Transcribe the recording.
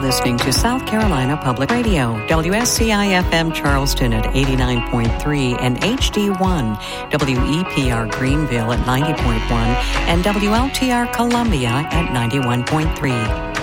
listening to South Carolina Public Radio, WSCI-FM Charleston at 89.3 and HD1, WEPR Greenville at 90.1, and WLTR Columbia at 91.3.